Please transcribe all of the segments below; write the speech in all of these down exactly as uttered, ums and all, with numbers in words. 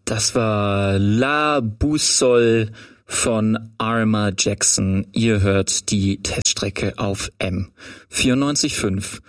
Das war La Boussole von Arma Jackson. Ihr hört die Teststrecke auf M vierundneunzig Komma fünf.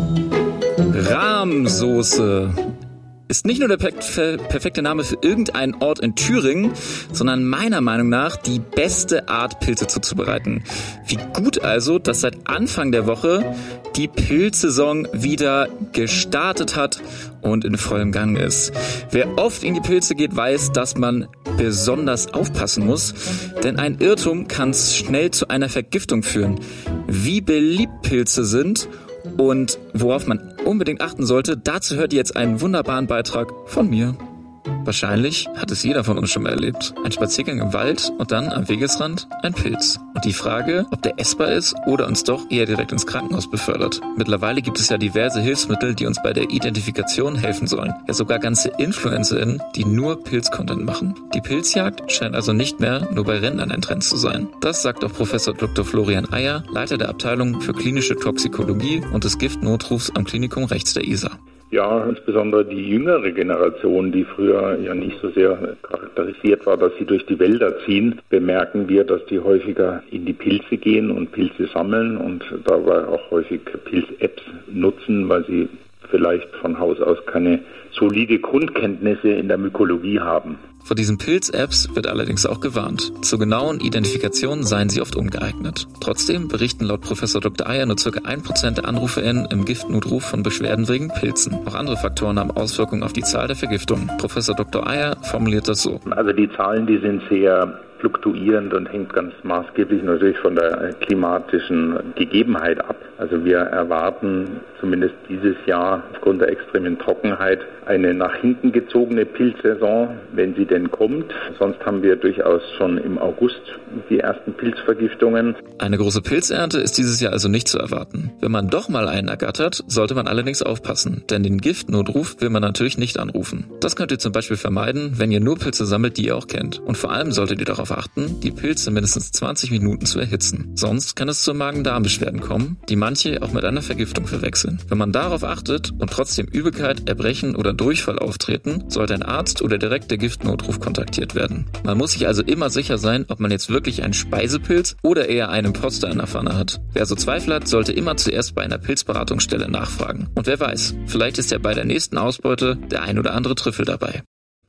Rahmsoße ist nicht nur der perfekte Name für irgendeinen Ort in Thüringen, sondern meiner Meinung nach die beste Art, Pilze zuzubereiten. Wie gut also, dass seit Anfang der Woche die Pilzsaison wieder gestartet hat und in vollem Gang ist. Wer oft in die Pilze geht, weiß, dass man besonders aufpassen muss, denn ein Irrtum kann schnell zu einer Vergiftung führen. Wie beliebt Pilze sind und worauf man unbedingt achten sollte, dazu hört ihr jetzt einen wunderbaren Beitrag von mir. Wahrscheinlich hat es jeder von uns schon mal erlebt. Ein Spaziergang im Wald und dann am Wegesrand ein Pilz. Und die Frage, ob der essbar ist oder uns doch eher direkt ins Krankenhaus befördert. Mittlerweile gibt es ja diverse Hilfsmittel, die uns bei der Identifikation helfen sollen. Ja, sogar ganze InfluencerInnen, die nur Pilz-Content machen. Die Pilzjagd scheint also nicht mehr nur bei Rentnern ein Trend zu sein. Das sagt auch Professor Doktor Florian Eyer, Leiter der Abteilung für klinische Toxikologie und des Giftnotrufs am Klinikum rechts der Isar. Ja, insbesondere die jüngere Generation, die früher ja nicht so sehr charakterisiert war, dass sie durch die Wälder ziehen, bemerken wir, dass die häufiger in die Pilze gehen und Pilze sammeln und dabei auch häufig Pilz-Apps nutzen, weil sie vielleicht von Haus aus keine solide Grundkenntnisse in der Mykologie haben. Vor diesen Pilz-Apps wird allerdings auch gewarnt. Zur genauen Identifikation seien sie oft ungeeignet. Trotzdem berichten laut Professor Doktor Eyer nur ca. ein Prozent der AnruferInnen im Giftnotruf von Beschwerden wegen Pilzen. Auch andere Faktoren haben Auswirkungen auf die Zahl der Vergiftungen. Professor Doktor Eyer formuliert das so. Also die Zahlen, die sind sehr fluktuierend und hängt ganz maßgeblich natürlich von der klimatischen Gegebenheit ab. Also wir erwarten zumindest dieses Jahr aufgrund der extremen Trockenheit eine nach hinten gezogene Pilzsaison, wenn sie denn kommt. Sonst haben wir durchaus schon im August die ersten Pilzvergiftungen. Eine große Pilzernte ist dieses Jahr also nicht zu erwarten. Wenn man doch mal einen ergattert, sollte man allerdings aufpassen, denn den Giftnotruf will man natürlich nicht anrufen. Das könnt ihr zum Beispiel vermeiden, wenn ihr nur Pilze sammelt, die ihr auch kennt. Und vor allem solltet ihr darauf achten, die Pilze mindestens zwanzig Minuten zu erhitzen. Sonst kann es zu Magen-Darm-Beschwerden kommen, die manche auch mit einer Vergiftung verwechseln. Wenn man darauf achtet und trotzdem Übelkeit, Erbrechen oder Durchfall auftreten, sollte ein Arzt oder direkt der Giftnotruf kontaktiert werden. Man muss sich also immer sicher sein, ob man jetzt wirklich einen Speisepilz oder eher einen Imposter in der Pfanne hat. Wer so Zweifel hat, sollte immer zuerst bei einer Pilzberatungsstelle nachfragen. Und wer weiß, vielleicht ist ja bei der nächsten Ausbeute der ein oder andere Trüffel dabei.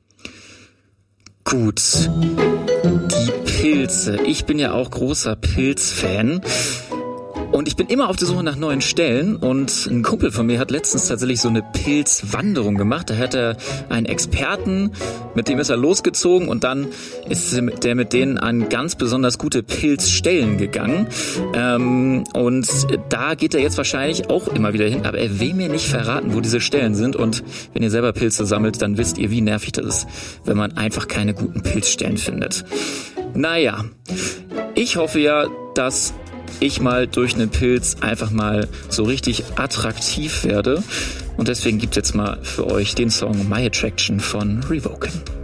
Gut. Die Pilze. Ich bin ja auch großer Pilzfan. Und ich bin immer auf der Suche nach neuen Stellen und ein Kumpel von mir hat letztens tatsächlich so eine Pilzwanderung gemacht. Da hat er einen Experten, mit dem ist er losgezogen und dann ist der mit denen an ganz besonders gute Pilzstellen gegangen. Ähm, und da geht er jetzt wahrscheinlich auch immer wieder hin, aber er will mir nicht verraten, wo diese Stellen sind. Und wenn ihr selber Pilze sammelt, dann wisst ihr, wie nervig das ist, wenn man einfach keine guten Pilzstellen findet. Naja, ich hoffe ja, dass ich mal durch einen Pilz einfach mal so richtig attraktiv werde. Und deswegen gibt's jetzt mal für euch den Song My Attraction von Revoken.